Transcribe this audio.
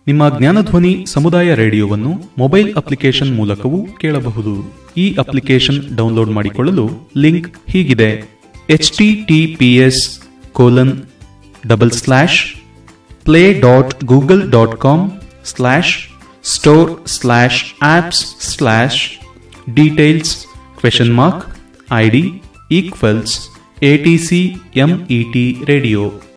ನಿಮ್ಮ ಜ್ಞಾನಧ್ವನಿ ಸಮುದಾಯ ರೇಡಿಯೋವನ್ನು mobile application ಮೂಲಕವೂ ಕೇಳಬಹುದು. ಈ ಅಪ್ಲಿಕೇಶನ್ ಡೌನ್ಲೋಡ್ ಮಾಡಿಕೊಳ್ಳಲು ಲಿಂಕ್ ಹೀಗಿದೆ: https://play.google.com/store/apps/details ?id=ATCMET radio